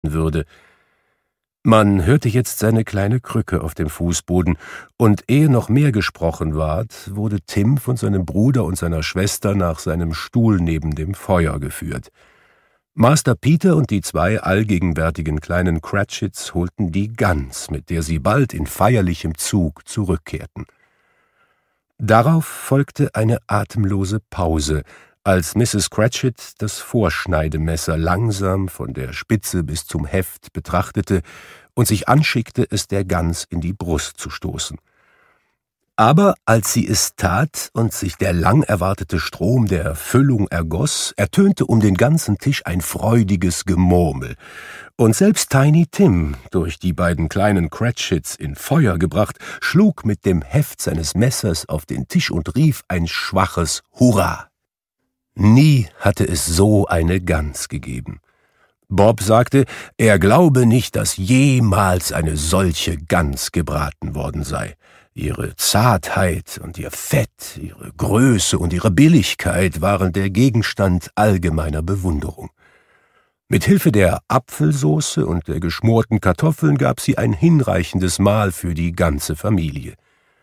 finden würde. Man hörte jetzt seine kleine Krücke auf dem Fußboden, und ehe noch mehr gesprochen ward, wurde Tim von seinem Bruder und seiner Schwester nach seinem Stuhl neben dem Feuer geführt. Master Peter und die 2 allgegenwärtigen kleinen Cratchits holten die Gans, mit der sie bald in feierlichem Zug zurückkehrten. Darauf folgte eine atemlose Pause, als Mrs. Cratchit das Vorschneidemesser langsam von der Spitze bis zum Heft betrachtete und sich anschickte, es der Gans in die Brust zu stoßen. Aber als sie es tat und sich der lang erwartete Strom der Füllung ergoss, ertönte um den ganzen Tisch ein freudiges Gemurmel, und selbst Tiny Tim, durch die beiden kleinen Cratchits in Feuer gebracht, schlug mit dem Heft seines Messers auf den Tisch und rief ein schwaches Hurra. Nie hatte es so eine Gans gegeben. Bob sagte, er glaube nicht, dass jemals eine solche Gans gebraten worden sei. Ihre Zartheit und ihr Fett, ihre Größe und ihre Billigkeit waren der Gegenstand allgemeiner Bewunderung. Mit Hilfe der Apfelsauce und der geschmorten Kartoffeln gab sie ein hinreichendes Mahl für die ganze Familie.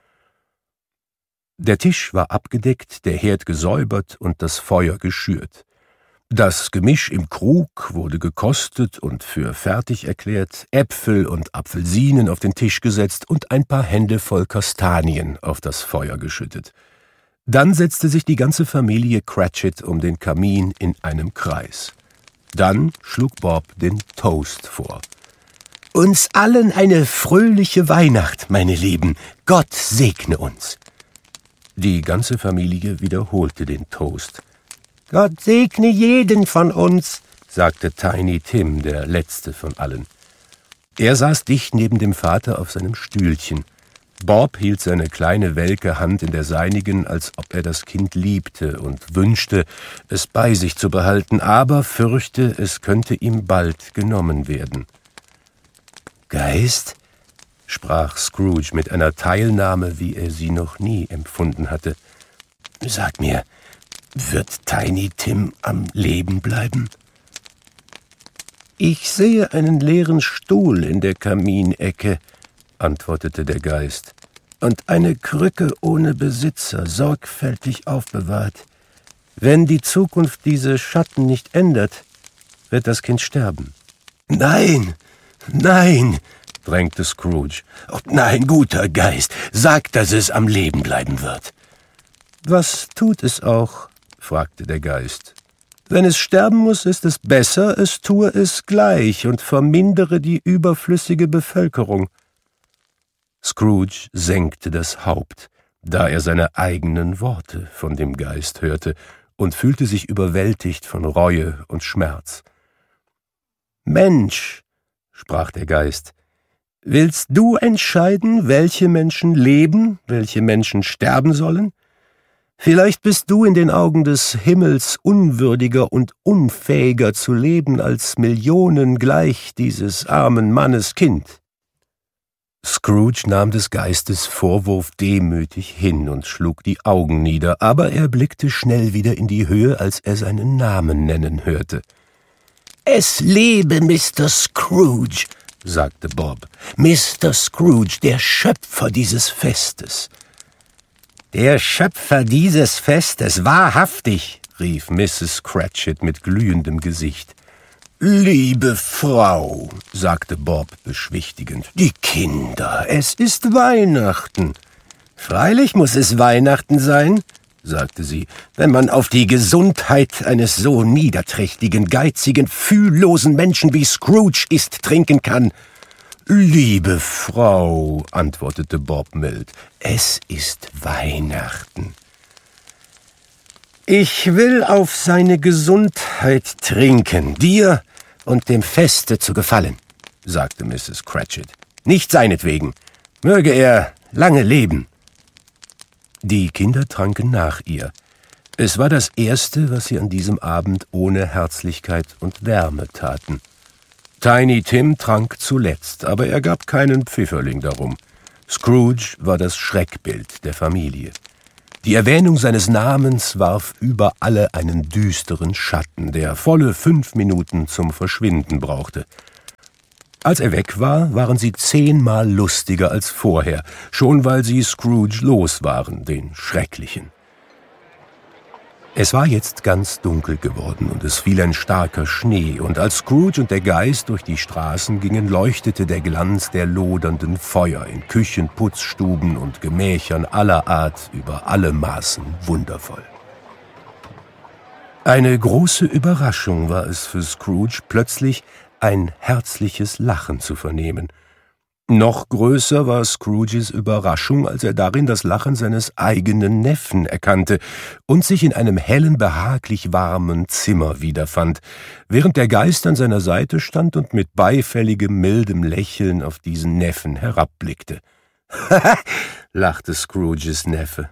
Der Tisch war abgedeckt, der Herd gesäubert und das Feuer geschürt. Das Gemisch im Krug wurde gekostet und für fertig erklärt, Äpfel und Apfelsinen auf den Tisch gesetzt und ein paar Hände voll Kastanien auf das Feuer geschüttet. Dann setzte sich die ganze Familie Cratchit um den Kamin in einem Kreis. Dann schlug Bob den Toast vor. »Uns allen eine fröhliche Weihnacht, meine Lieben. Gott segne uns.« Die ganze Familie wiederholte den Toast. »Gott segne jeden von uns«, sagte Tiny Tim, der letzte von allen. Er saß dicht neben dem Vater auf seinem Stühlchen. Bob hielt seine kleine welke Hand in der seinigen, als ob er das Kind liebte und wünschte, es bei sich zu behalten, aber fürchte, es könnte ihm bald genommen werden. »Geist«, sprach Scrooge mit einer Teilnahme, wie er sie noch nie empfunden hatte, »sag mir, wird Tiny Tim am Leben bleiben?« »Ich sehe einen leeren Stuhl in der Kaminecke«, antwortete der Geist, »und eine Krücke ohne Besitzer, sorgfältig aufbewahrt. Wenn die Zukunft diese Schatten nicht ändert, wird das Kind sterben.« »Nein, nein«, drängte Scrooge. »Oh, nein, guter Geist, sag, dass es am Leben bleiben wird.« »Was tut es auch?« fragte der Geist. »Wenn es sterben muss, ist es besser, es tue es gleich und vermindere die überflüssige Bevölkerung.« Scrooge senkte das Haupt, da er seine eigenen Worte von dem Geist hörte, und fühlte sich überwältigt von Reue und Schmerz. »Mensch«, sprach der Geist, »willst du entscheiden, welche Menschen leben, welche Menschen sterben sollen? Vielleicht bist du in den Augen des Himmels unwürdiger und unfähiger zu leben als Millionen gleich dieses armen Mannes Kind.« Scrooge nahm des Geistes Vorwurf demütig hin und schlug die Augen nieder, aber er blickte schnell wieder in die Höhe, als er seinen Namen nennen hörte. »Es lebe Mr. Scrooge«, sagte Bob. »Mr. Scrooge, der Schöpfer dieses Festes.« »Der Schöpfer dieses Festes, wahrhaftig«, rief Mrs. Cratchit mit glühendem Gesicht. »Liebe Frau«, sagte Bob beschwichtigend, »die Kinder, es ist Weihnachten.« »Freilich muss es Weihnachten sein«, sagte sie, »wenn man auf die Gesundheit eines so niederträchtigen, geizigen, fühllosen Menschen wie Scrooge ist trinken kann.« »Liebe Frau«, antwortete Bob mild, »es ist Weihnachten.« »Ich will auf seine Gesundheit trinken, dir und dem Feste zu gefallen«, sagte Mrs. Cratchit. »Nicht seinetwegen. Möge er lange leben.« Die Kinder tranken nach ihr. Es war das Erste, was sie an diesem Abend ohne Herzlichkeit und Wärme taten. Tiny Tim trank zuletzt, aber er gab keinen Pfifferling darum. Scrooge war das Schreckbild der Familie. Die Erwähnung seines Namens warf über alle einen düsteren Schatten, der volle 5 Minuten zum Verschwinden brauchte. Als er weg war, waren sie 10-mal lustiger als vorher, schon weil sie Scrooge los waren, den Schrecklichen. Es war jetzt ganz dunkel geworden und es fiel ein starker Schnee, und als Scrooge und der Geist durch die Straßen gingen, leuchtete der Glanz der lodernden Feuer in Küchen, Putzstuben und Gemächern aller Art über alle Maßen wundervoll. Eine große Überraschung war es für Scrooge, plötzlich ein herzliches Lachen zu vernehmen. Noch größer war Scrooges Überraschung, als er darin das Lachen seines eigenen Neffen erkannte und sich in einem hellen, behaglich warmen Zimmer wiederfand, während der Geist an seiner Seite stand und mit beifälligem, mildem Lächeln auf diesen Neffen herabblickte. lachte Scrooges Neffe.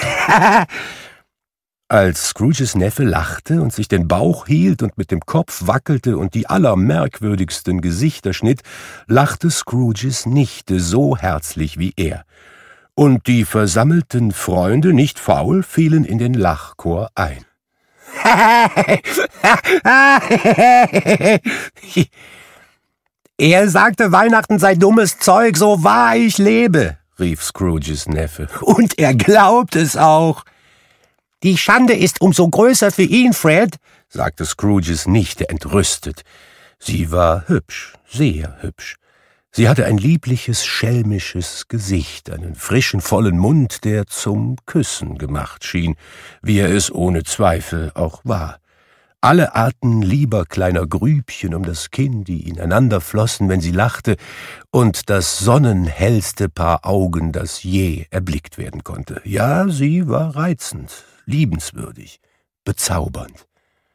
Als Scrooges Neffe lachte und sich den Bauch hielt und mit dem Kopf wackelte und die allermerkwürdigsten Gesichter schnitt, lachte Scrooges Nichte so herzlich wie er. Und die versammelten Freunde, nicht faul, fielen in den Lachchor ein. »Er sagte, Weihnachten sei dummes Zeug, so wahr ich lebe«, rief Scrooges Neffe. »Und er glaubt es auch.« »Die Schande ist umso größer für ihn, Fred«, sagte Scrooges Nichte entrüstet. Sie war hübsch, sehr hübsch. Sie hatte ein liebliches, schelmisches Gesicht, einen frischen, vollen Mund, der zum Küssen gemacht schien, wie er es ohne Zweifel auch war. Alle Arten lieber kleiner Grübchen um das Kinn, die ineinander flossen, wenn sie lachte, und das sonnenhellste Paar Augen, das je erblickt werden konnte. Ja, sie war reizend, liebenswürdig, bezaubernd.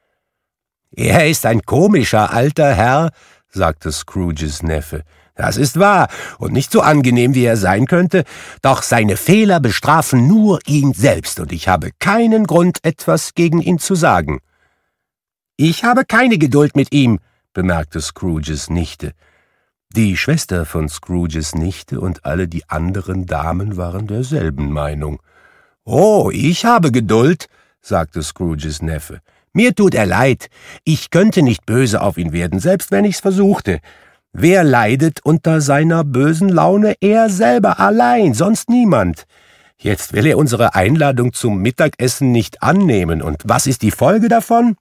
»Er ist ein komischer alter Herr«, sagte Scrooges Neffe. »Das ist wahr und nicht so angenehm, wie er sein könnte, doch seine Fehler bestrafen nur ihn selbst, und ich habe keinen Grund, etwas gegen ihn zu sagen.« »Ich habe keine Geduld mit ihm«, bemerkte Scrooges Nichte. Die Schwester von Scrooges Nichte und alle die anderen Damen waren derselben Meinung. »Oh, ich habe Geduld«, sagte Scrooges Neffe. »Mir tut er leid. Ich könnte nicht böse auf ihn werden, selbst wenn ich's versuchte. Wer leidet unter seiner bösen Laune? Er selber allein, sonst niemand. Jetzt will er unsere Einladung zum Mittagessen nicht annehmen, und was ist die Folge davon?«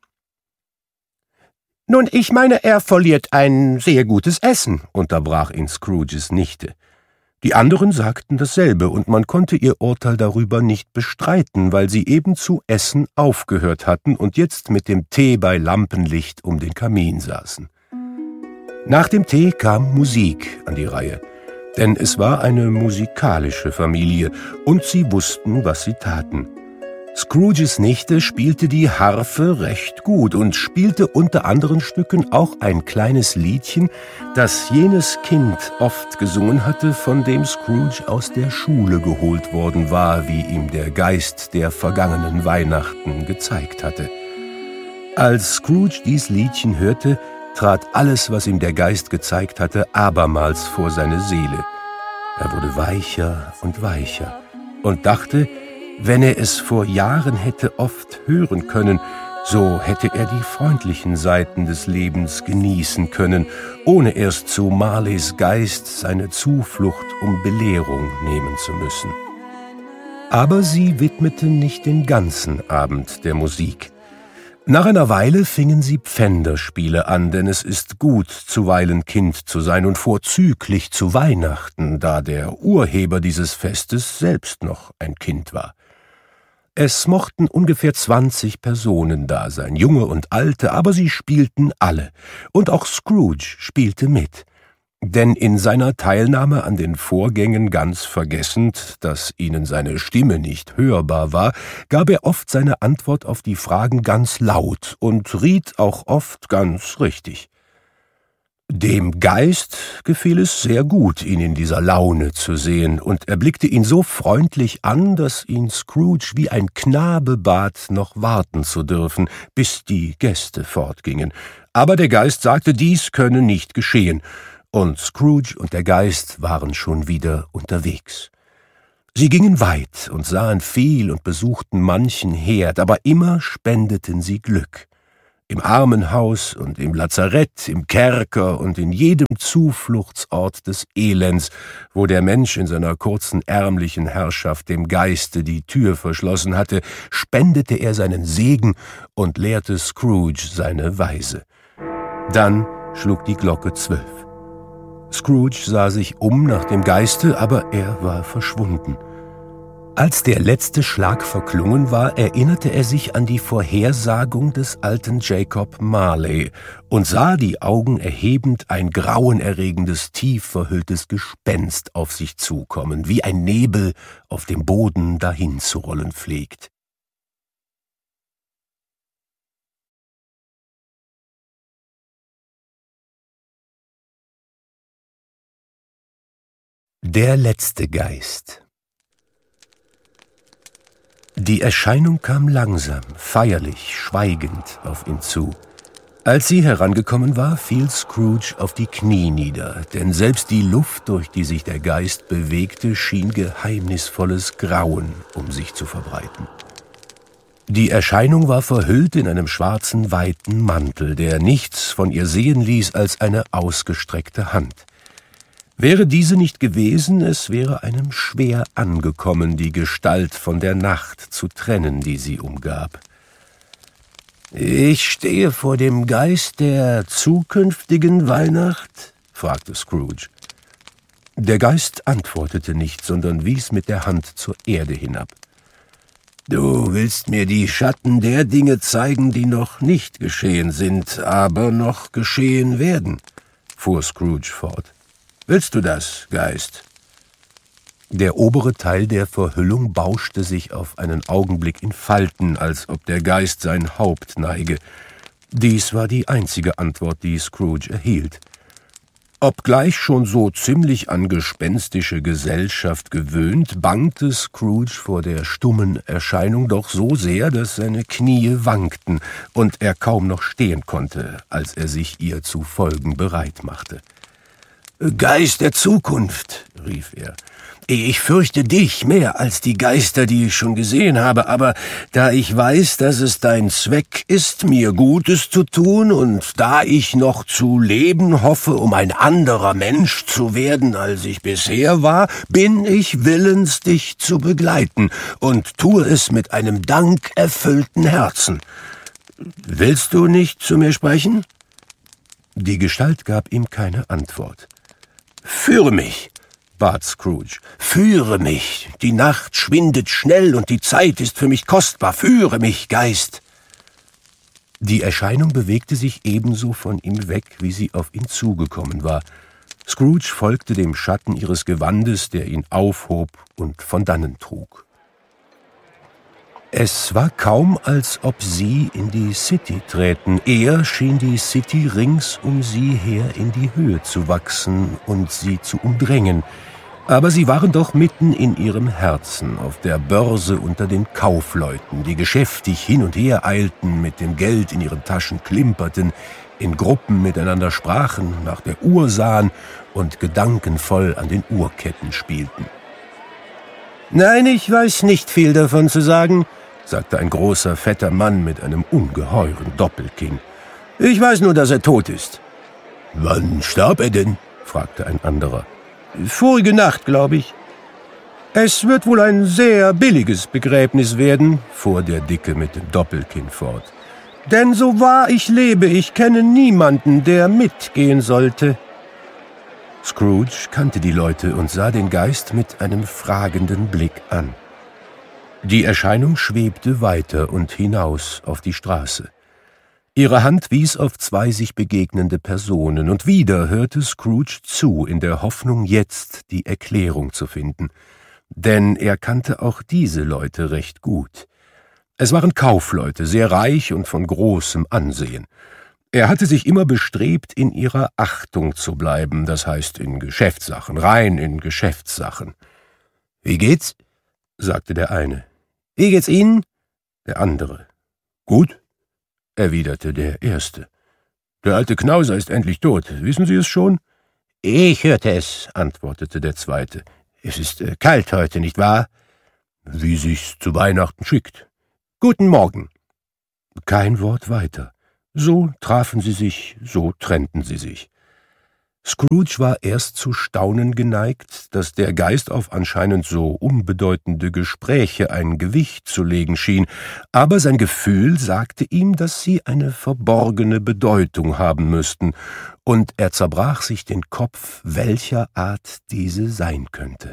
»Nun, ich meine, er verliert ein sehr gutes Essen«, unterbrach ihn Scrooges Nichte. Die anderen sagten dasselbe, und man konnte ihr Urteil darüber nicht bestreiten, weil sie eben zu essen aufgehört hatten und jetzt mit dem Tee bei Lampenlicht um den Kamin saßen. Nach dem Tee kam Musik an die Reihe, denn es war eine musikalische Familie, und sie wussten, was sie taten. Scrooges Nichte spielte die Harfe recht gut und spielte unter anderen Stücken auch ein kleines Liedchen, das jenes Kind oft gesungen hatte, von dem Scrooge aus der Schule geholt worden war, wie ihm der Geist der vergangenen Weihnachten gezeigt hatte. Als Scrooge dies Liedchen hörte, trat alles, was ihm der Geist gezeigt hatte, abermals vor seine Seele. Er wurde weicher und weicher und dachte, wenn er es vor Jahren hätte oft hören können, so hätte er die freundlichen Seiten des Lebens genießen können, ohne erst zu Marleys Geist seine Zuflucht um Belehrung nehmen zu müssen. Aber sie widmeten nicht den ganzen Abend der Musik. Nach einer Weile fingen sie Pfänderspiele an, denn es ist gut, zuweilen Kind zu sein und vorzüglich zu Weihnachten, da der Urheber dieses Festes selbst noch ein Kind war. Es mochten ungefähr 20 Personen da sein, Junge und Alte, aber sie spielten alle, und auch Scrooge spielte mit. Denn in seiner Teilnahme an den Vorgängen ganz vergessend, dass ihnen seine Stimme nicht hörbar war, gab er oft seine Antwort auf die Fragen ganz laut und riet auch oft ganz richtig. Dem Geist gefiel es sehr gut, ihn in dieser Laune zu sehen, und er blickte ihn so freundlich an, dass ihn Scrooge wie ein Knabe bat, noch warten zu dürfen, bis die Gäste fortgingen. Aber der Geist sagte, dies könne nicht geschehen, und Scrooge und der Geist waren schon wieder unterwegs. Sie gingen weit und sahen viel und besuchten manchen Herd, aber immer spendeten sie Glück. Im Armenhaus und im Lazarett, im Kerker und in jedem Zufluchtsort des Elends, wo der Mensch in seiner kurzen ärmlichen Herrschaft dem Geiste die Tür verschlossen hatte, spendete er seinen Segen und lehrte Scrooge seine Weise. Dann schlug die Glocke 12. Scrooge sah sich um nach dem Geiste, aber er war verschwunden. Als der letzte Schlag verklungen war, erinnerte er sich an die Vorhersagung des alten Jacob Marley und sah, die Augen erhebend, ein grauenerregendes, tief verhülltes Gespenst auf sich zukommen, wie ein Nebel auf dem Boden dahinzurollen pflegt. Der letzte Geist. Die Erscheinung kam langsam, feierlich, schweigend auf ihn zu. Als sie herangekommen war, fiel Scrooge auf die Knie nieder, denn selbst die Luft, durch die sich der Geist bewegte, schien geheimnisvolles Grauen um sich zu verbreiten. Die Erscheinung war verhüllt in einem schwarzen, weiten Mantel, der nichts von ihr sehen ließ als eine ausgestreckte Hand. Wäre diese nicht gewesen, es wäre einem schwer angekommen, die Gestalt von der Nacht zu trennen, die sie umgab. »Ich stehe vor dem Geist der zukünftigen Weihnacht?« fragte Scrooge. Der Geist antwortete nicht, sondern wies mit der Hand zur Erde hinab. »Du willst mir die Schatten der Dinge zeigen, die noch nicht geschehen sind, aber noch geschehen werden«, fuhr Scrooge fort. »Willst du das, Geist?« Der obere Teil der Verhüllung bauschte sich auf einen Augenblick in Falten, als ob der Geist sein Haupt neige. Dies war die einzige Antwort, die Scrooge erhielt. Obgleich schon so ziemlich an gespenstische Gesellschaft gewöhnt, bangte Scrooge vor der stummen Erscheinung doch so sehr, dass seine Knie wankten und er kaum noch stehen konnte, als er sich ihr zu folgen bereit machte. »Geist der Zukunft«, rief er, »ich fürchte dich mehr als die Geister, die ich schon gesehen habe, aber da ich weiß, dass es dein Zweck ist, mir Gutes zu tun, und da ich noch zu leben hoffe, um ein anderer Mensch zu werden, als ich bisher war, bin ich willens, dich zu begleiten und tue es mit einem dankerfüllten Herzen. Willst du nicht zu mir sprechen?« Die Gestalt gab ihm keine Antwort. »Führe mich«, bat Scrooge, »führe mich, die Nacht schwindet schnell und die Zeit ist für mich kostbar, führe mich, Geist!« Die Erscheinung bewegte sich ebenso von ihm weg, wie sie auf ihn zugekommen war. Scrooge folgte dem Schatten ihres Gewandes, der ihn aufhob und von dannen trug. Es war kaum, als ob sie in die City träten, eher schien die City rings um sie her in die Höhe zu wachsen und sie zu umdrängen, aber sie waren doch mitten in ihrem Herzen, auf der Börse unter den Kaufleuten, die geschäftig hin und her eilten, mit dem Geld in ihren Taschen klimperten, in Gruppen miteinander sprachen, nach der Uhr sahen und gedankenvoll an den Uhrketten spielten. »Nein, ich weiß nicht viel davon zu sagen«, sagte ein großer, fetter Mann mit einem ungeheuren Doppelkinn. »Ich weiß nur, dass er tot ist.« »Wann starb er denn?« fragte ein anderer. »Vorige Nacht, glaube ich.« »Es wird wohl ein sehr billiges Begräbnis werden«, fuhr der Dicke mit dem Doppelkinn fort. »Denn so wahr ich lebe, ich kenne niemanden, der mitgehen sollte.« Scrooge kannte die Leute und sah den Geist mit einem fragenden Blick an. Die Erscheinung schwebte weiter und hinaus auf die Straße. Ihre Hand wies auf zwei sich begegnende Personen, und wieder hörte Scrooge zu, in der Hoffnung, jetzt die Erklärung zu finden. Denn er kannte auch diese Leute recht gut. Es waren Kaufleute, sehr reich und von großem Ansehen. Er hatte sich immer bestrebt, in ihrer Achtung zu bleiben, das heißt in Geschäftssachen, rein in Geschäftssachen. »Wie geht's?« sagte der eine. »Wie geht's Ihnen?« der andere. »Gut«, erwiderte der erste. »Der alte Knauser ist endlich tot. Wissen Sie es schon?« »Ich hörte es«, antwortete der zweite. »Es ist kalt heute, nicht wahr?« »Wie sich's zu Weihnachten schickt.« »Guten Morgen.« Kein Wort weiter. So trafen sie sich, so trennten sie sich. Scrooge war erst zu staunen geneigt, dass der Geist auf anscheinend so unbedeutende Gespräche ein Gewicht zu legen schien, aber sein Gefühl sagte ihm, dass sie eine verborgene Bedeutung haben müssten, und er zerbrach sich den Kopf, welcher Art diese sein könnte.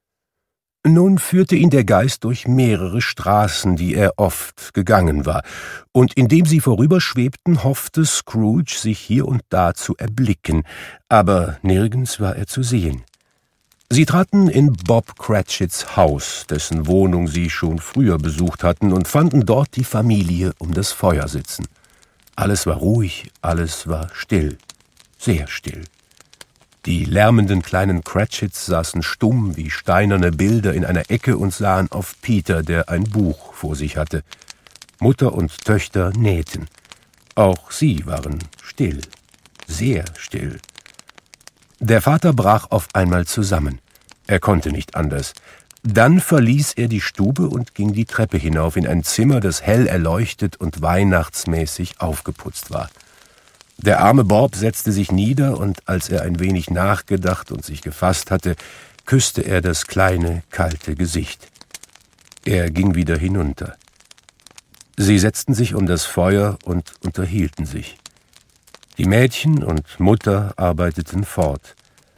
Nun führte ihn der Geist durch mehrere Straßen, die er oft gegangen war, und indem sie vorüberschwebten, hoffte Scrooge, sich hier und da zu erblicken, aber nirgends war er zu sehen. Sie traten in Bob Cratchits Haus, dessen Wohnung sie schon früher besucht hatten, und fanden dort die Familie um das Feuer sitzen. Alles war ruhig, alles war still, sehr still. Die lärmenden kleinen Cratchits saßen stumm wie steinerne Bilder in einer Ecke und sahen auf Peter, der ein Buch vor sich hatte. Mutter und Töchter nähten. Auch sie waren still, sehr still. Der Vater brach auf einmal zusammen. Er konnte nicht anders. Dann verließ er die Stube und ging die Treppe hinauf in ein Zimmer, das hell erleuchtet und weihnachtsmäßig aufgeputzt war. Der arme Bob setzte sich nieder, und als er ein wenig nachgedacht und sich gefasst hatte, küsste er das kleine, kalte Gesicht. Er ging wieder hinunter. Sie setzten sich um das Feuer und unterhielten sich. Die Mädchen und Mutter arbeiteten fort.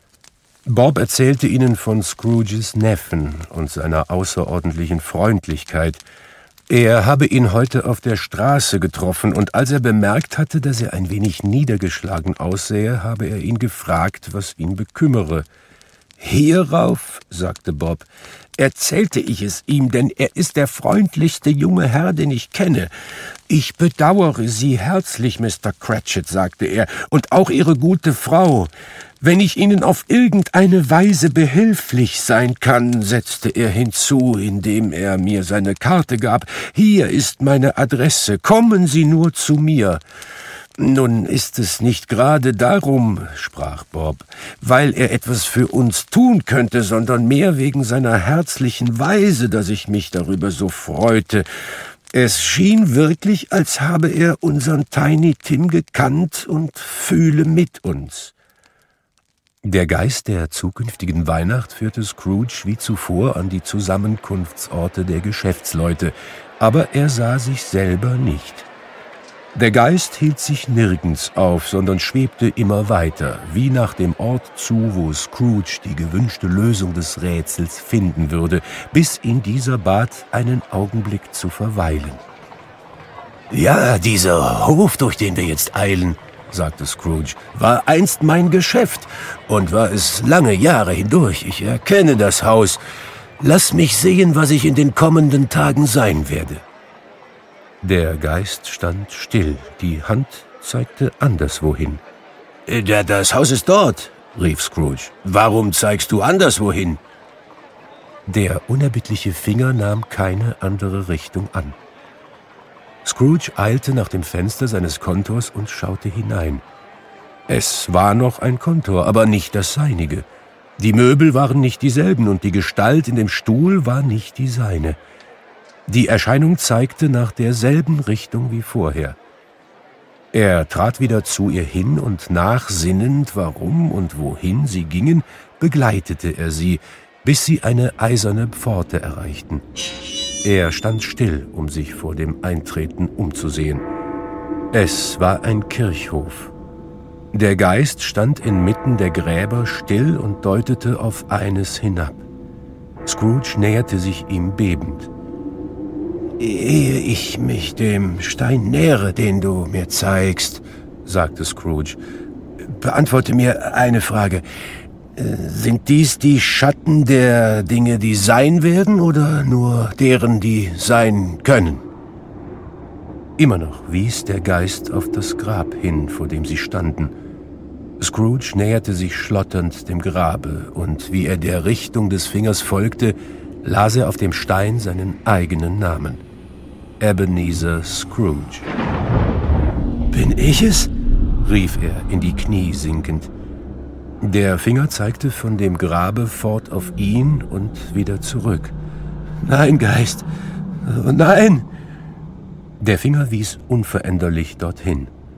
Bob erzählte ihnen von Scrooges Neffen und seiner außerordentlichen Freundlichkeit. Er habe ihn heute auf der Straße getroffen, und als er bemerkt hatte, dass er ein wenig niedergeschlagen aussähe, habe er ihn gefragt, was ihn bekümmere. »Hierauf«, sagte Bob, »erzählte ich es ihm, denn er ist der freundlichste junge Herr, den ich kenne. »Ich bedauere Sie herzlich, Mr. Cratchit«, sagte er, »und auch Ihre gute Frau. Wenn ich Ihnen auf irgendeine Weise behilflich sein kann«, setzte er hinzu, indem er mir seine Karte gab, »hier ist meine Adresse, kommen Sie nur zu mir.« »Nun ist es nicht gerade darum«, sprach Bob, »weil er etwas für uns tun könnte, sondern mehr wegen seiner herzlichen Weise, dass ich mich darüber so freute. Es schien wirklich, als habe er unseren Tiny Tim gekannt und fühle mit uns.« Der Geist der zukünftigen Weihnacht führte Scrooge wie zuvor an die Zusammenkunftsorte der Geschäftsleute, aber er sah sich selber nicht. Der Geist hielt sich nirgends auf, sondern schwebte immer weiter, wie nach dem Ort zu, wo Scrooge die gewünschte Lösung des Rätsels finden würde, bis ihn dieser bat, einen Augenblick zu verweilen. »Ja, dieser Hof, durch den wir jetzt eilen«, sagte Scrooge, »war einst mein Geschäft und war es lange Jahre hindurch. Ich erkenne das Haus. Lass mich sehen, was ich in den kommenden Tagen sein werde.« Der Geist stand still, die Hand zeigte anderswohin. »Das Haus ist dort«, rief Scrooge. »Warum zeigst du anderswohin?« Der unerbittliche Finger nahm keine andere Richtung an. Scrooge eilte nach dem Fenster seines Kontors und schaute hinein. Es war noch ein Kontor, aber nicht das seinige. Die Möbel waren nicht dieselben und die Gestalt in dem Stuhl war nicht die seine. Die Erscheinung zeigte nach derselben Richtung wie vorher. Er trat wieder zu ihr hin und nachsinnend, warum und wohin sie gingen, begleitete er sie, bis sie eine eiserne Pforte erreichten. Er stand still, um sich vor dem Eintreten umzusehen. Es war ein Kirchhof. Der Geist stand inmitten der Gräber still und deutete auf eines hinab. Scrooge näherte sich ihm bebend. »Ehe ich mich dem Stein nähere, den du mir zeigst«, sagte Scrooge, »beantworte mir eine Frage. Sind dies die Schatten der Dinge, die sein werden, oder nur deren, die sein können?« Immer noch wies der Geist auf das Grab hin, vor dem sie standen. Scrooge näherte sich schlotternd dem Grabe, und wie er der Richtung des Fingers folgte, las er auf dem Stein seinen eigenen Namen. Ebenezer Scrooge. »Bin ich es?« rief er, in die Knie sinkend. Der Finger zeigte von dem Grabe fort auf ihn und wieder zurück. »Nein, Geist, nein!« Der Finger wies unveränderlich dorthin.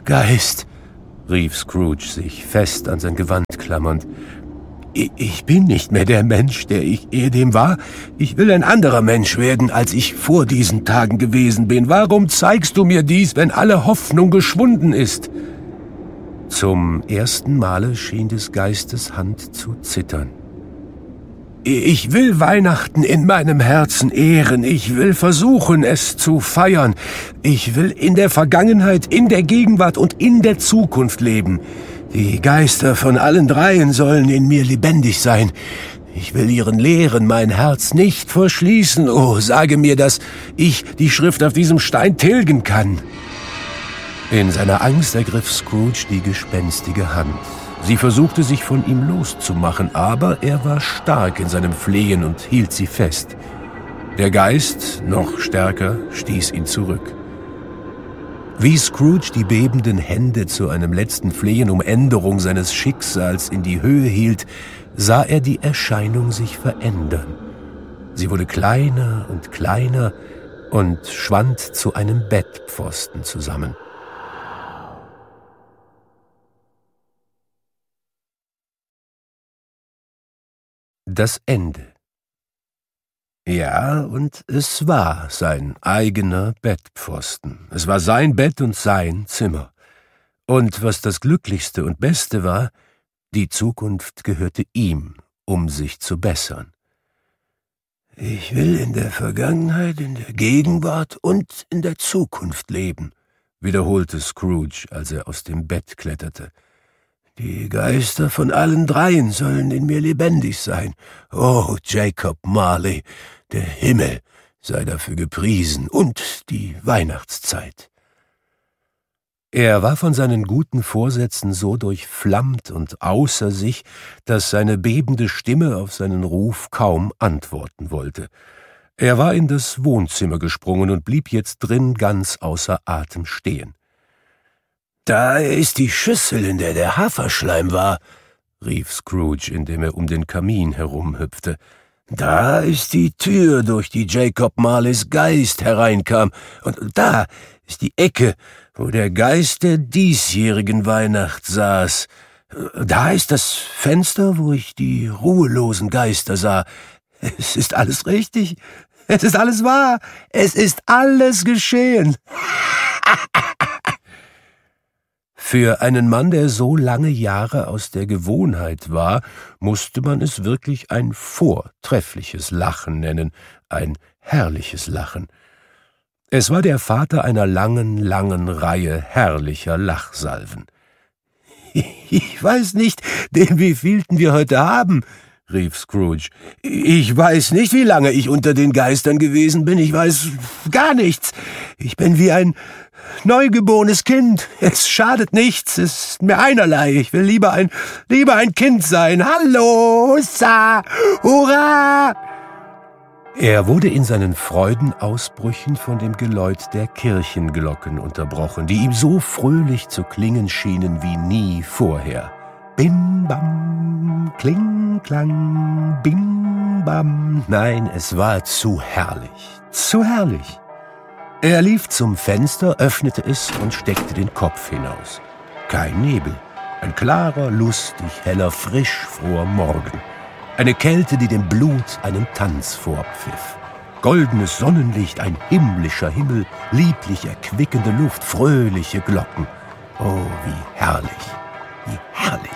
Geist«, rief Scrooge, sich fest an sein Gewand klammernd, »ich bin nicht mehr der Mensch, der ich ehedem war. Ich will ein anderer Mensch werden, als ich vor diesen Tagen gewesen bin. Warum zeigst du mir dies, wenn alle Hoffnung geschwunden ist?« Zum ersten Male schien des Geistes Hand zu zittern. »Ich will Weihnachten in meinem Herzen ehren. Ich will versuchen, es zu feiern. Ich will in der Vergangenheit, in der Gegenwart und in der Zukunft leben. Die Geister von allen dreien sollen in mir lebendig sein. Ich will ihren Lehren mein Herz nicht verschließen. Oh, sage mir, dass ich die Schrift auf diesem Stein tilgen kann.« In seiner Angst ergriff Scrooge die gespenstige Hand. Sie versuchte, sich von ihm loszumachen, aber er war stark in seinem Flehen und hielt sie fest. Der Geist, noch stärker, stieß ihn zurück. Wie Scrooge die bebenden Hände zu einem letzten Flehen um Änderung seines Schicksals in die Höhe hielt, sah er die Erscheinung sich verändern. Sie wurde kleiner und schwand zu einem Bettpfosten zusammen. Das Ende. Ja, und es war sein eigener Bettpfosten. Es war sein Bett und sein Zimmer. Und was das Glücklichste und Beste war, die Zukunft gehörte ihm, um sich zu bessern. »Ich will in der Vergangenheit, in der Gegenwart und in der Zukunft leben«, wiederholte Scrooge, als er aus dem Bett kletterte. »Die Geister von allen dreien sollen in mir lebendig sein. Oh, Jacob Marley, der Himmel sei dafür gepriesen und die Weihnachtszeit.« Er war von seinen guten Vorsätzen so durchflammt und außer sich, dass seine bebende Stimme auf seinen Ruf kaum antworten wollte. Er war in das Wohnzimmer gesprungen und blieb jetzt drin ganz außer Atem stehen. »Da ist die Schüssel, in der der Haferschleim war«, rief Scrooge, indem er um den Kamin herumhüpfte. »Da ist die Tür, durch die Jacob Marleys Geist hereinkam, und da ist die Ecke, wo der Geist der diesjährigen Weihnacht saß. Da ist das Fenster, wo ich die ruhelosen Geister sah. Es ist alles richtig, es ist alles wahr, es ist alles geschehen.« Für einen Mann, der so lange Jahre aus der Gewohnheit war, musste man es wirklich ein vortreffliches Lachen nennen, ein herrliches Lachen. Es war der Vater einer langen Reihe herrlicher Lachsalven. »Ich weiß nicht, den wievielten wir heute haben«, rief Scrooge. »Ich weiß nicht, wie lange ich unter den Geistern gewesen bin. Ich weiß gar nichts. Ich bin wie ein neugeborenes Kind. Es schadet nichts, es ist mir einerlei. Ich will lieber ein Kind sein. Hallo, Hussa, Hurra!« Er wurde in seinen Freudenausbrüchen von dem Geläut der Kirchenglocken unterbrochen, die ihm so fröhlich zu klingen schienen wie nie vorher. Bim, bam, kling, klang, bim, bam. Nein, es war zu herrlich, zu herrlich. Er lief zum Fenster, öffnete es und steckte den Kopf hinaus. Kein Nebel, ein klarer, lustig, heller, frisch froher Morgen. Eine Kälte, die dem Blut einen Tanz vorpfiff. Goldenes Sonnenlicht, ein himmlischer Himmel, lieblich erquickende Luft, fröhliche Glocken. Oh, wie herrlich, wie herrlich.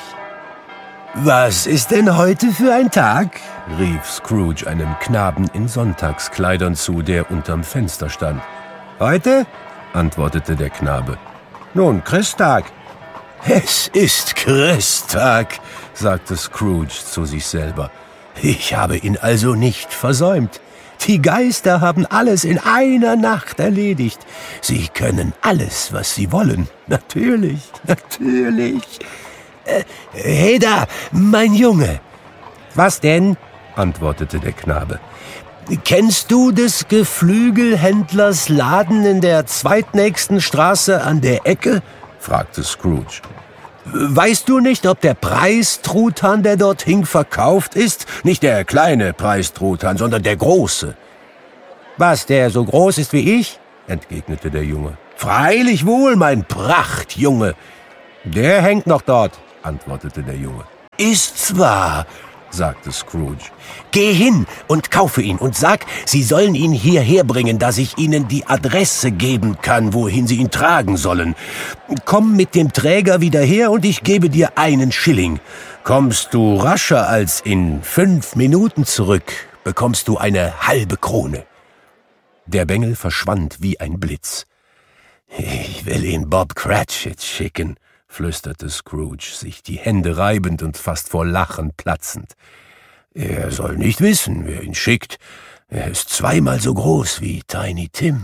»Was ist denn heute für ein Tag?« rief Scrooge einem Knaben in Sonntagskleidern zu, der unterm Fenster stand. »Heute?« antwortete der Knabe. »Nun, Christtag.« »Es ist Christtag«, sagte Scrooge zu sich selber. »Ich habe ihn also nicht versäumt. Die Geister haben alles in einer Nacht erledigt. Sie können alles, was sie wollen. Natürlich, natürlich. Hey da, mein Junge!« »Was denn?« antwortete der Knabe. »Kennst du des Geflügelhändlers Laden in der zweitnächsten Straße an der Ecke?« fragte Scrooge. »Weißt du nicht, ob der Preistruthahn, der dort hing, verkauft ist? Nicht der kleine Preistruthahn, sondern der große.« »Was, der so groß ist wie ich?« entgegnete der Junge. »Freilich wohl, mein Prachtjunge.« »Der hängt noch dort«, antwortete der Junge. »Ist's wahr?«, sagte Scrooge. »Geh hin und kaufe ihn und sag, Sie sollen ihn hierher bringen, dass ich Ihnen die Adresse geben kann, wohin Sie ihn tragen sollen. Komm mit dem Träger wieder her und ich gebe dir 1 Schilling. Kommst du rascher als in 5 Minuten zurück, bekommst du eine halbe Krone.« Der Bengel verschwand wie ein Blitz. »Ich will ihn Bob Cratchit schicken«, flüsterte Scrooge, sich die Hände reibend und fast vor Lachen platzend. »Er soll nicht wissen, wer ihn schickt. Er ist 2-mal so groß wie Tiny Tim.«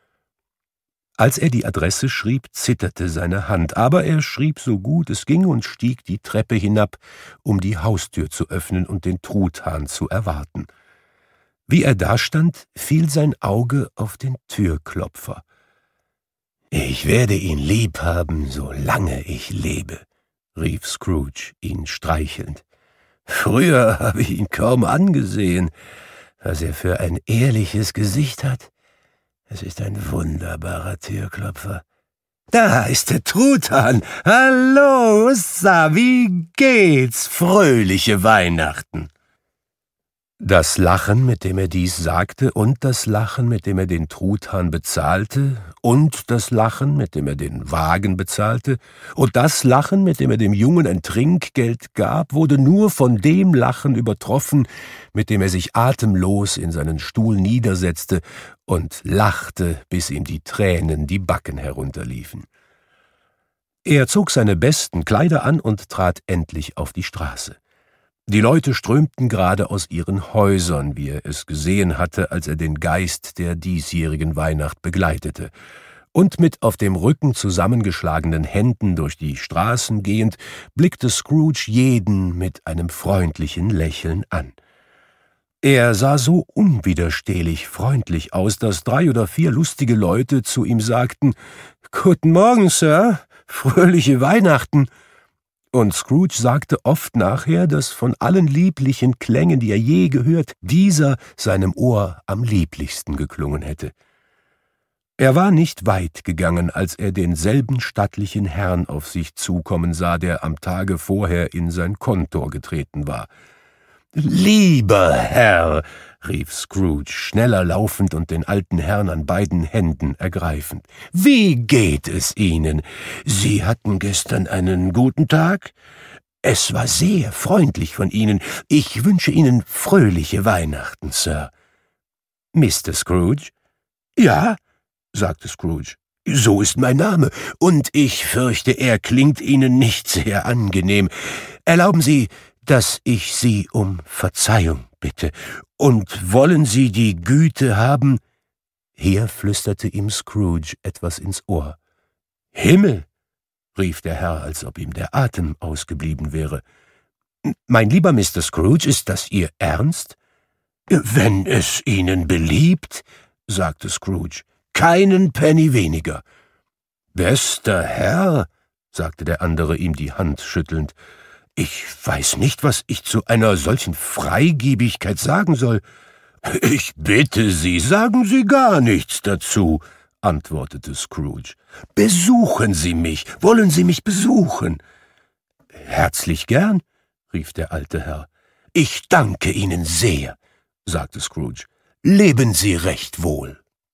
Als er die Adresse schrieb, zitterte seine Hand, aber er schrieb so gut es ging und stieg die Treppe hinab, um die Haustür zu öffnen und den Truthahn zu erwarten. Wie er dastand, fiel sein Auge auf den Türklopfer. »Ich werde ihn lieb haben, solange ich lebe«, rief Scrooge, ihn streichelnd. »Früher habe ich ihn kaum angesehen. Was er für ein ehrliches Gesicht hat. Es ist ein wunderbarer Türklopfer. Da ist der Truthahn. Hallo, Ussa, wie geht's? Fröhliche Weihnachten.« Das Lachen, mit dem er dies sagte, und das Lachen, mit dem er den Truthahn bezahlte, und das Lachen, mit dem er den Wagen bezahlte, und das Lachen, mit dem er dem Jungen ein Trinkgeld gab, wurde nur von dem Lachen übertroffen, mit dem er sich atemlos in seinen Stuhl niedersetzte und lachte, bis ihm die Tränen die Backen herunterliefen. Er zog seine besten Kleider an und trat endlich auf die Straße. Die Leute strömten gerade aus ihren Häusern, wie er es gesehen hatte, als er den Geist der diesjährigen Weihnacht begleitete, und mit auf dem Rücken zusammengeschlagenen Händen durch die Straßen gehend, blickte Scrooge jeden mit einem freundlichen Lächeln an. Er sah so unwiderstehlich freundlich aus, dass 3 oder 4 lustige Leute zu ihm sagten: »Guten Morgen, Sir, fröhliche Weihnachten!« Und Scrooge sagte oft nachher, dass von allen lieblichen Klängen, die er je gehört, dieser seinem Ohr am lieblichsten geklungen hätte. Er war nicht weit gegangen, als er denselben stattlichen Herrn auf sich zukommen sah, der am Tage vorher in sein Kontor getreten war. »Lieber Herr«, rief Scrooge, schneller laufend und den alten Herrn an beiden Händen ergreifend, »wie geht es Ihnen? Sie hatten gestern einen guten Tag? Es war sehr freundlich von Ihnen. Ich wünsche Ihnen fröhliche Weihnachten, Sir.« »Mr. Scrooge?« »Ja«, sagte Scrooge, »so ist mein Name, und ich fürchte, er klingt Ihnen nicht sehr angenehm. Erlauben Sie, dass ich Sie um Verzeihung bitte, und wollen Sie die Güte haben...« Hier flüsterte ihm Scrooge etwas ins Ohr. »Himmel«, rief der Herr, als ob ihm der Atem ausgeblieben wäre. »Mein lieber Mr. Scrooge, ist das Ihr Ernst?« »Wenn es Ihnen beliebt«, sagte Scrooge, »keinen Penny weniger.« »Bester Herr«, sagte der andere, ihm die Hand schüttelnd, »ich weiß nicht, was ich zu einer solchen Freigebigkeit sagen soll.« »Ich bitte Sie, sagen Sie gar nichts dazu«, antwortete Scrooge. »Besuchen Sie mich, wollen Sie mich besuchen?« »Herzlich gern«, rief der alte Herr. »Ich danke Ihnen sehr«, sagte Scrooge. »Leben Sie recht wohl.«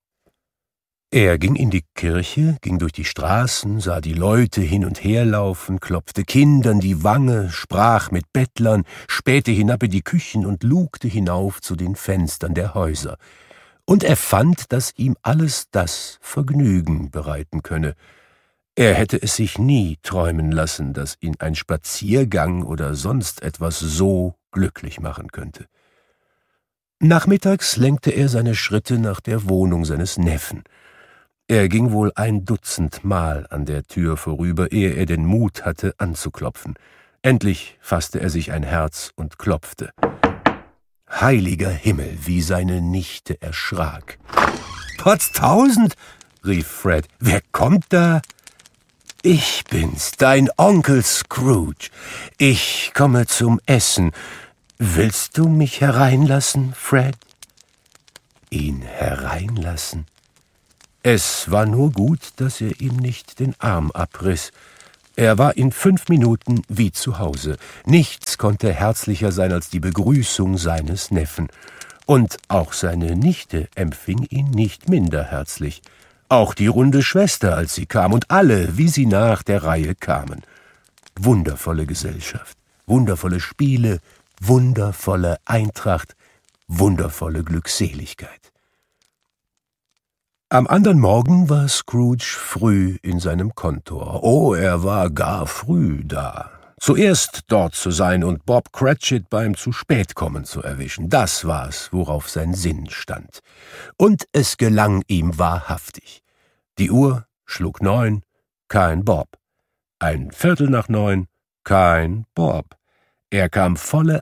Er ging in die Kirche, ging durch die Straßen, sah die Leute hin und her laufen, klopfte Kindern die Wange, sprach mit Bettlern, spähte hinab in die Küchen und lugte hinauf zu den Fenstern der Häuser. Und er fand, dass ihm alles das Vergnügen bereiten könne. Er hätte es sich nie träumen lassen, dass ihn ein Spaziergang oder sonst etwas so glücklich machen könnte. Nachmittags lenkte er seine Schritte nach der Wohnung seines Neffen. Er ging wohl 1 Dutzend Mal an der Tür vorüber, ehe er den Mut hatte, anzuklopfen. Endlich fasste er sich ein Herz und klopfte. Heiliger Himmel, wie seine Nichte erschrak. »Potztausend«, rief Fred, »wer kommt da?« »Ich bin's, dein Onkel Scrooge. Ich komme zum Essen. Willst du mich hereinlassen, Fred?« »Ihn hereinlassen?« Es war nur gut, dass er ihm nicht den Arm abriss. Er war in 5 Minuten wie zu Hause. Nichts konnte herzlicher sein als die Begrüßung seines Neffen. Und auch seine Nichte empfing ihn nicht minder herzlich. Auch die runde Schwester, als sie kam, und alle, wie sie nach der Reihe kamen. Wundervolle Gesellschaft, wundervolle Spiele, wundervolle Eintracht, wundervolle Glückseligkeit. Am anderen Morgen war Scrooge früh in seinem Kontor. Oh, er war gar früh da. Zuerst dort zu sein und Bob Cratchit beim Zu-Spät-Kommen zu erwischen, das war's, worauf sein Sinn stand. Und es gelang ihm wahrhaftig. Die Uhr schlug 9, kein Bob. 9:15, kein Bob. Er kam volle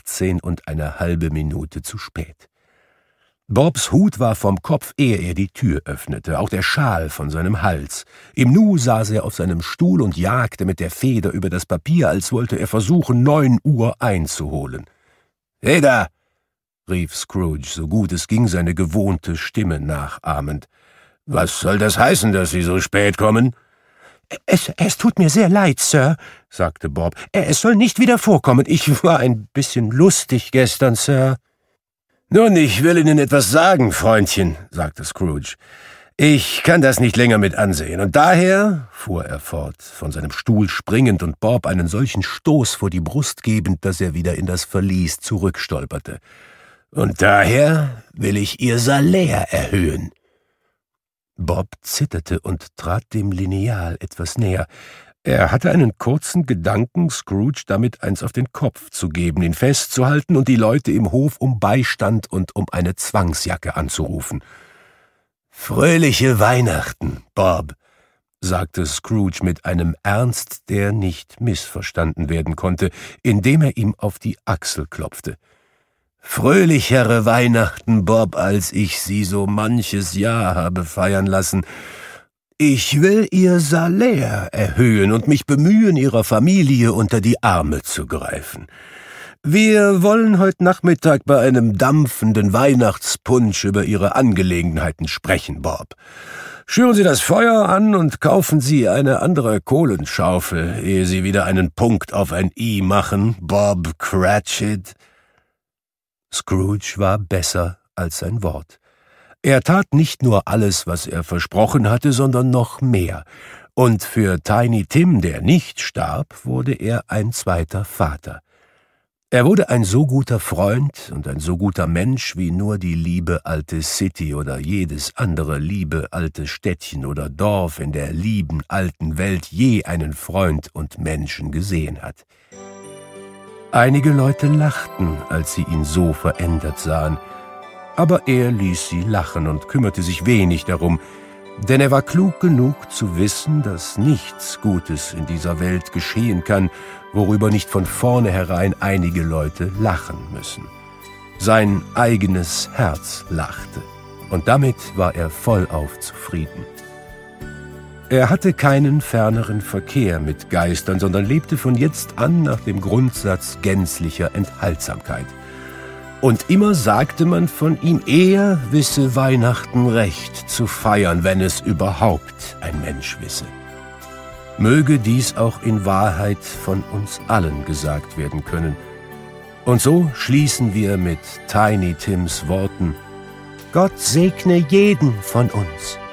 18,5 Minuten zu spät. Bobs Hut war vom Kopf, ehe er die Tür öffnete, auch der Schal von seinem Hals. Im Nu saß er auf seinem Stuhl und jagte mit der Feder über das Papier, als wollte er versuchen, 9 Uhr einzuholen. »Hey da!« rief Scrooge, so gut es ging, seine gewohnte Stimme nachahmend. »Was soll das heißen, dass Sie so spät kommen?« »Es tut mir sehr leid, Sir«, sagte Bob. »Es soll nicht wieder vorkommen. Ich war ein bisschen lustig gestern, Sir.« »Nun, ich will Ihnen etwas sagen, Freundchen«, sagte Scrooge. »Ich kann das nicht länger mit ansehen, und daher«, fuhr er fort, von seinem Stuhl springend und Bob einen solchen Stoß vor die Brust gebend, dass er wieder in das Verlies zurückstolperte, »und daher will ich Ihr Salär erhöhen.« Bob zitterte und trat dem Lineal etwas näher. Er hatte einen kurzen Gedanken, Scrooge damit eins auf den Kopf zu geben, ihn festzuhalten und die Leute im Hof um Beistand und um eine Zwangsjacke anzurufen. »Fröhliche Weihnachten, Bob«, sagte Scrooge mit einem Ernst, der nicht missverstanden werden konnte, indem er ihm auf die Achsel klopfte. »Fröhlichere Weihnachten, Bob, als ich sie so manches Jahr habe feiern lassen. Ich will Ihr Salär erhöhen und mich bemühen, Ihrer Familie unter die Arme zu greifen. Wir wollen heute Nachmittag bei einem dampfenden Weihnachtspunsch über Ihre Angelegenheiten sprechen, Bob. Schüren Sie das Feuer an und kaufen Sie eine andere Kohlenschaufel, ehe Sie wieder einen Punkt auf ein I machen, Bob Cratchit.« Scrooge war besser als sein Wort. Er tat nicht nur alles, was er versprochen hatte, sondern noch mehr. Und für Tiny Tim, der nicht starb, wurde er ein zweiter Vater. Er wurde ein so guter Freund und ein so guter Mensch, wie nur die liebe alte City oder jedes andere liebe alte Städtchen oder Dorf in der lieben alten Welt je einen Freund und Menschen gesehen hat. Einige Leute lachten, als sie ihn so verändert sahen, aber er ließ sie lachen und kümmerte sich wenig darum, denn er war klug genug zu wissen, dass nichts Gutes in dieser Welt geschehen kann, worüber nicht von vornherein einige Leute lachen müssen. Sein eigenes Herz lachte, und damit war er vollauf zufrieden. Er hatte keinen ferneren Verkehr mit Geistern, sondern lebte von jetzt an nach dem Grundsatz gänzlicher Enthaltsamkeit. Und immer sagte man von ihm, er wisse Weihnachten recht zu feiern, wenn es überhaupt ein Mensch wisse. Möge dies auch in Wahrheit von uns allen gesagt werden können. Und so schließen wir mit Tiny Tims Worten: Gott segne jeden von uns.